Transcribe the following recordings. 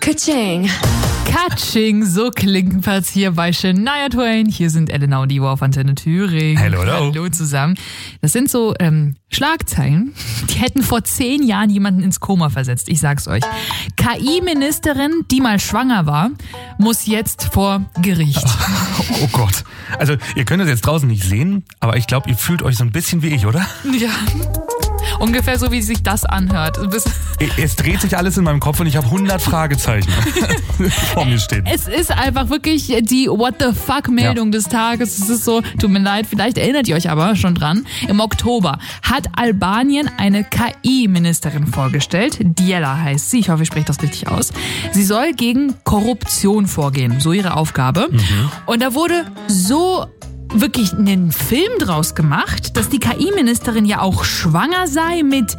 Ka-ching. Katsching, so klingt Platz hier bei Shania Twain. Hier sind Elena und Ivo auf Antenne Thüringen. Hello. Hallo zusammen. Das sind so Schlagzeilen, die hätten vor 10 Jahren jemanden ins Koma versetzt. Ich sag's euch. KI-Ministerin, die mal schwanger war, muss jetzt vor Gericht. Oh Gott. Also ihr könnt es jetzt draußen nicht sehen, aber ich glaube, ihr fühlt euch so ein bisschen wie ich, oder? Ja. Ungefähr so, wie sich das anhört. Es dreht sich alles in meinem Kopf und ich habe 100 Fragezeichen vor mir stehen. Es ist einfach wirklich die What the fuck Meldung des Tages. Es ist so, tut mir leid, vielleicht erinnert ihr euch aber schon dran. Im Oktober hat Albanien eine KI-Ministerin vorgestellt. Djela heißt sie. Ich hoffe, ich spreche das richtig aus. Sie soll gegen Korruption vorgehen. So ihre Aufgabe. Und da wurde so wirklich einen Film draus gemacht, dass die KI-Ministerin ja auch schwanger sei mit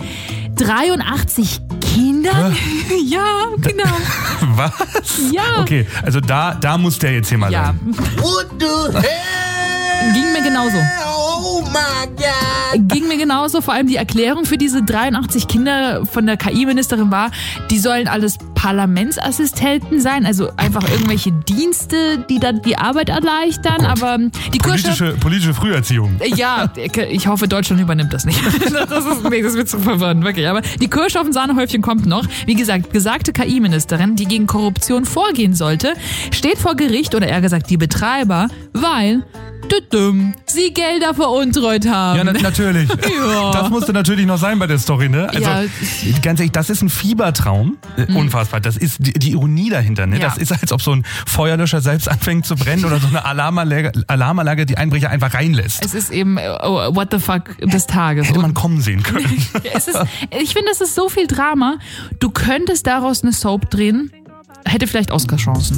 83 Kindern. Ja, genau. Was? Ja. Okay, also da muss der jetzt hier mal Ja. sein. What the hell? Ging mir genauso. Oh my God. Ging mir genauso. Vor allem die Erklärung für diese 83 Kinder von der KI-Ministerin war, die sollen alles Parlamentsassistenten sein, also einfach irgendwelche Dienste, die dann die Arbeit erleichtern. Aber die Politische Früherziehung. Ja, ich hoffe, Deutschland übernimmt das nicht. Das wird zu verwirrend, wirklich. Aber die Kirsche auf dem Sahnehäufchen kommt noch. Wie gesagt, gesagte KI-Ministerin, die gegen Korruption vorgehen sollte, steht vor Gericht, oder eher gesagt die Betreiber, weil sie Gelder veruntreut haben. Ja, natürlich. Ja. Das musste natürlich noch sein bei der Story, ne? Also, Ja. ganz ehrlich, das ist ein Fiebertraum. Unfassbar. Das ist die Ironie dahinter, ne? Ja. Das ist, als ob so ein Feuerlöscher selbst anfängt zu brennen oder so eine Alarmanlage die Einbrecher einfach reinlässt. Es ist eben what the fuck des Tages. Hätte man kommen sehen können. Ich finde, es ist so viel Drama. Du könntest daraus eine Soap drehen. Hätte vielleicht Oscar-Chancen.